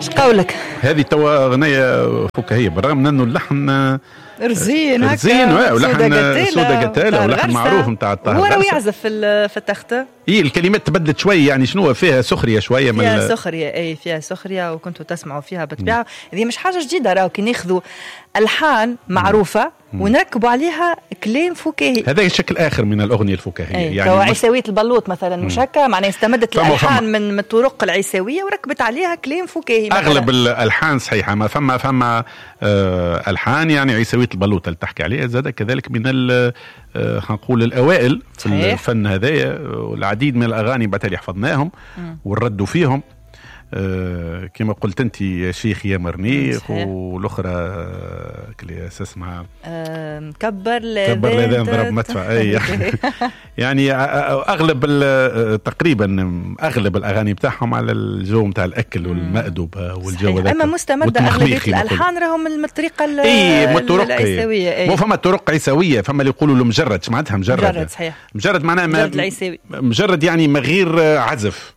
اش قولك؟ هذه توا اغنيه فكاهيه بالرغم من انه اللحن رزين هكا رزين ولحن سودا قتاله ولحن معروف نتاع الطاهر. هو راهو يعزف في التخته. الكلمات تبدلت شويه يعني شنو فيها سخريه شويه فيها سخريه فيها سخريه وكنتوا تسمعوا فيها بالطبيعه. هذه مش حاجه جديده راهو كي ناخذوا الحان معروفه ونركبوا عليها كلام فكاهي. هذا شكل اخر من الاغنيه الفكاهيه يعني عيساويه البلوط مثلا مش هكا معناها استمدت الالحان من الطرق العيساويه وركبت عليها كلام فكاهي. اغلب الالحان صحيحه ما فما الحان يعني عيساويه البلوط اللي تحكي عليها زاد كذلك من نقول الاوائل في الفن هذايا. والعديد من الاغاني بالتالي حفظناهم ونردوا فيهم كما قلت انت يا شيخ يا مرنيخ والاخرى كلي اسمها كبر الاذان ضرب مدفع اي يعني اغلب تقريبا اغلب الاغاني بتاعهم على الجو نتاع الاكل والمأدبه والجو هذا. اما مستمده اغلبيه الالحان راهم من الطريقه العيساويه. مو فما طرق عيساويه فما اللي يقولوا له مجرد سمعتها مجرد صحيح. مجرد معناها مجرد يعني من غير عزف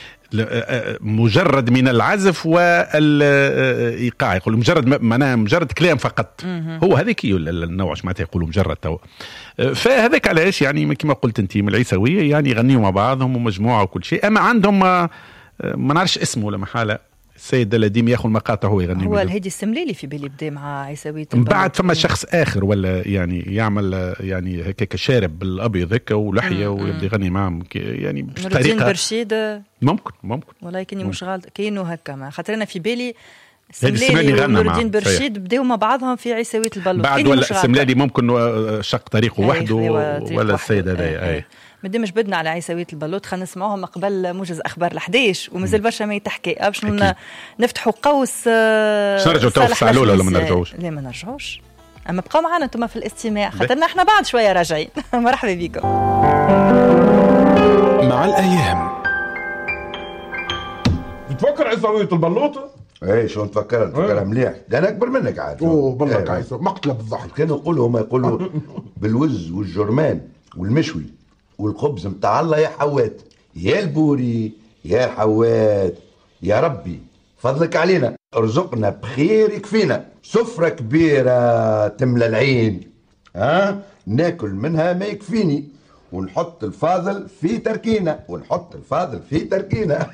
مجرد من العزف والايقاع يقولوا مجرد معناها مجرد كلام فقط. هو هذيك النوع معناتها يقولوا مجرد تو. فهذاك علاش يعني كما قلت انت من العيساويه يعني يغنيوا مع بعضهم ومجموعه وكل شيء. اما عندهم ما نعرفش اسمه ولا محاله السيد الذي ياخذ المقاطع هو يغني. هو الهادي السمليلي في بالي بدا مع عيساويه من بعد فما شخص اخر ولا يعني يعمل يعني هكاك شارب بالابيض هكا ولحيه ويبدا يغني معهم يعني بطريقه برشيد ممكن والله كاني مش غلط كاينو هكا خاطرنا في بالي السملالي ونور الدين برشيد بداو مع بعضهم في عيساويه البلوط بعد ولا السملالي ممكن شق طريقه وحده ولا السيد هذايا مادام جبدنا على عيساويه البلوط خلينا نسمعوهم قبل موجز اخبار ال11 ومازال برشا ما يتحكي باش نفتحوا قوس. نرجعوا تو في الساعه الاولى ولا ما نرجعوش؟ لا ما نرجعوش. اما بقوا معنا انتم في الاستماع خاطرنا احنا بعد شويه راجعين. مرحبا بكم مع الايام. تفكر عيساويه البلوط؟ ايه شو تفكرها مليح. ده انا اكبر منك عاد. بالله عيسى مقتله بالضحك. كانوا يقولوا بالوز والجرمان والمشوي والخبز متاع الله يا حوات يا البوري يا الحوات يا ربي فضلك علينا ارزقنا بخير يكفينا. سفرة كبيرة تملى العين ناكل منها ما يكفيني ونحط الفاضل في تركينا